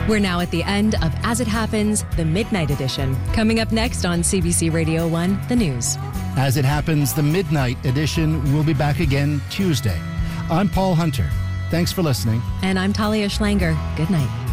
We're now at the end of As It Happens, the Midnight Edition. Coming up next on CBC Radio 1, the news. As It Happens, the Midnight Edition will be back again Tuesday. I'm Paul Hunter. Thanks for listening. And I'm Talia Schlanger. Good night.